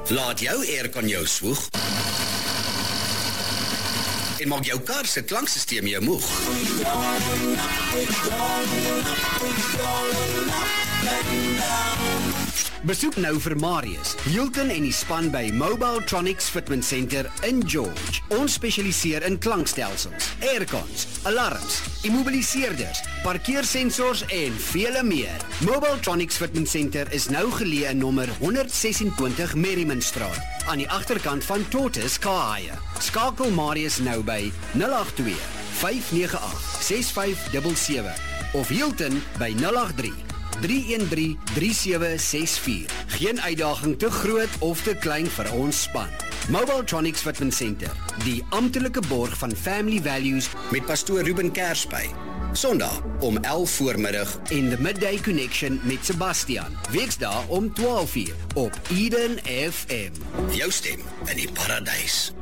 Laat jou aircon jou swoeg en maak jou kar se klanksysteem jou moeg. Besoek nou vir Marius, Hilton en die span by Mobile Tronics Fitment Center in George. Ons spesialiseer in klankstelsels, aircons, alarms, immobiliseerders, parkeersensors en vele meer. Mobile Tronics Fitment Center is nou geleë in nommer 126 Merrimanstraat, aan die agterkant van Tortoise Car Hire. Skakel Marius nou by 082 598 6577 of Hilton by 083 313-3764. Geen uitdaging te groot of te klein vir ons span. Mobile Tronics Fitment Center, die amptelike borg van Family Values met pastoor Ruben Kersby. Sondag om 11 voormiddag en The Midday Connection met Sebastian. Weksdae om 12:00 op Eden FM. Jou stem in die paradys.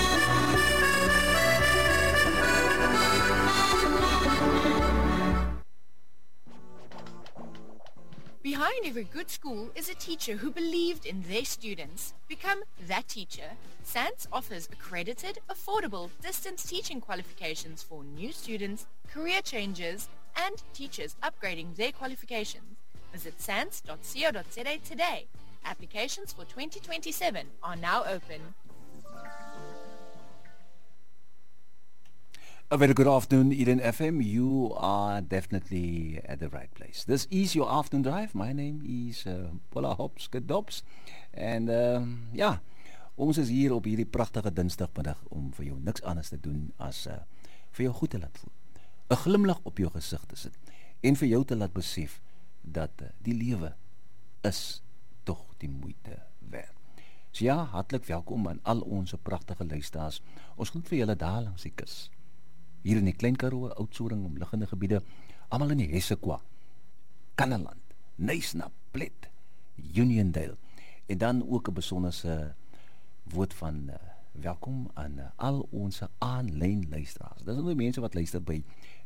Behind every good school is a teacher who believed in their students. Become that teacher. SANS offers accredited, affordable, distance teaching qualifications for new students, career changers, and teachers upgrading their qualifications. Visit sans.co.za today. Applications for 2027 are now open. A very good afternoon, Eden FM. You are definitely at the right place. This is your afternoon drive. My name is Paula Hopske-Dobbs. En ja, ons is hier op hierdie prachtige dinsdagmiddag om vir jou niks anders te doen as vir jou goed te laat voel. 'n Glimlag op jou gesig te sit en vir jou te laat besef dat die lewe is tog die moeite werd. So ja, hartlik welkom aan al ons pragtige luisteraars. Ons groet vir julle daar langs die kus. Hier in die Klein Karoo, Oudtshoorn, omliggende gebiede, almal in die Hessequa, Kannaland, Nysna, Plet, Uniondale, en dan ook 'n besonderse woord van welkom aan al ons aanlyn luisteraars. Dis nou die mense wat luister by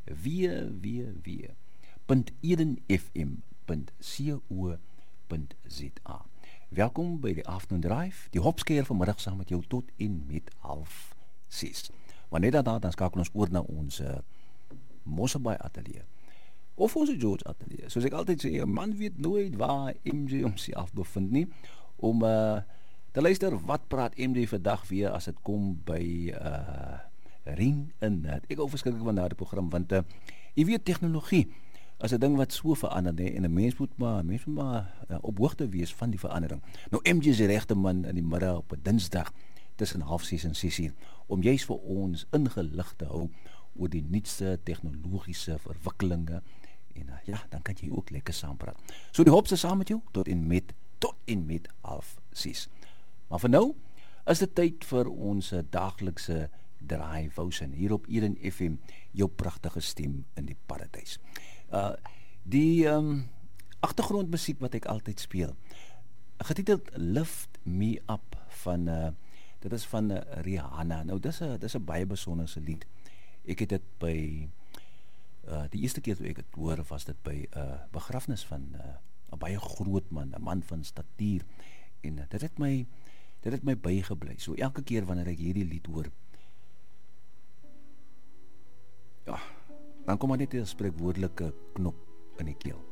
www.edenfm.co.za. Welkom by die Afternoon Drive, die hopskeer vanmiddag saam met jou tot en met 5:30. Maar net daarna, dan skakel ons oor na ons Mosselbaai ateljee. Of ons George ateljee. Soos ek altyd sê, 'n man weet nooit waar MJ homself bevind nie. Om te luister, wat praat MJ vandag weer as dit kom by Ring in. Ek hou verskriklik van daardie program, want jy weet, tegnologie is 'n ding wat so verander, nee, en 'n mens moet maar op hoogte wees van die verandering. Nou MJ is die regte man in die middag op 'n Dinsdag tussen 5:30 en 6:00, om juist vir ons ingelig te hou oor die nuutste tegnologiese verwikkelinge, en ja, dan kan jy ook lekker saampraat. So die hopse saam met jou, tot en met 5:30. Maar vir nou, is dit tyd vir ons daaglikse draaiwousen, hier op Eden FM, jou prachtige stem in die paradys. Die agtergrondmusiek wat ek altyd speel, getiteld Lift Me Up, dit is van Rihanna. Nou, dis 'n baie besonderse lied. Ek het dit by die eerste keer toe ek het hoor, was dit by begrafnis van 'n baie groot man, 'n man van statuur, en dit het my bygebly. So elke keer wanneer ek hierdie lied hoor, ja, dan kom maar net 'n spreekwoordelike knop in die keel.